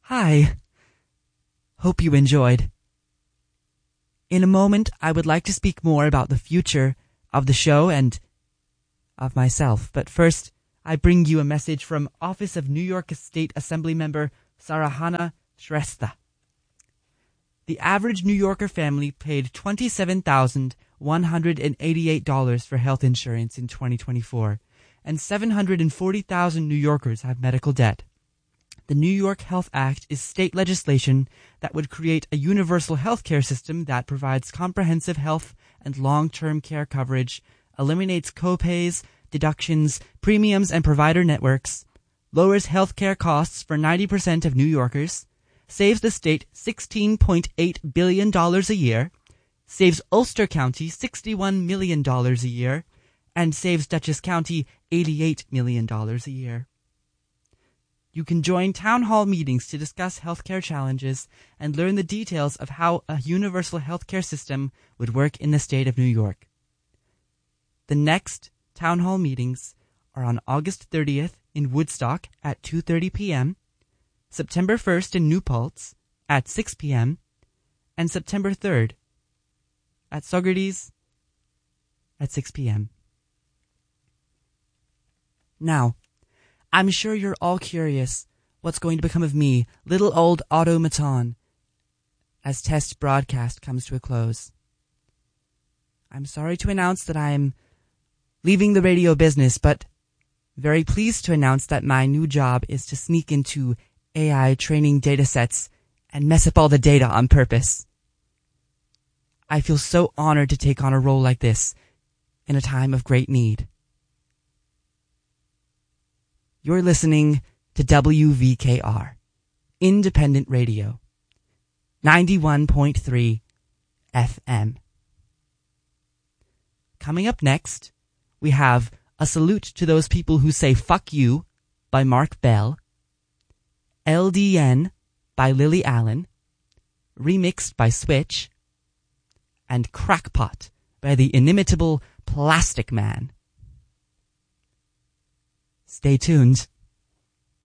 Hi. Hope you enjoyed. In a moment, I would like to speak more about the future of the show and of myself. But first, I bring you a message from Office of New York State Assembly member Sarahana Shrestha. The average New Yorker family paid $27,188 for health insurance in 2024, and 740,000 New Yorkers have medical debt. The New York Health Act is state legislation that would create a universal health care system that provides comprehensive health and long-term care coverage, eliminates copays, deductions, premiums, and provider networks, lowers health care costs for 90% of New Yorkers, saves the state $16.8 billion a year, saves Ulster County $61 million a year, and saves Dutchess County $88 million a year. You can join town hall meetings to discuss healthcare challenges and learn the details of how a universal healthcare system would work in the state of New York. The next town hall meetings are on August 30th in Woodstock at 2:30 p.m., September 1st in New Paltz at 6 p.m., and September 3rd at Saugerties at 6 p.m. Now, I'm sure you're all curious what's going to become of me, little old automaton, as test broadcast comes to a close. I'm sorry to announce that I'm leaving the radio business, but very pleased to announce that my new job is to sneak into AI training datasets and mess up all the data on purpose. I feel so honored to take on a role like this in a time of great need. You're listening to WVKR, Independent Radio, 91.3 FM. Coming up next, we have A Salute to Those People Who Say Fuck You by Mark Bell, LDN by Lily Allen, remixed by Switch, and Crackpot by the inimitable Plastic Man. Stay tuned.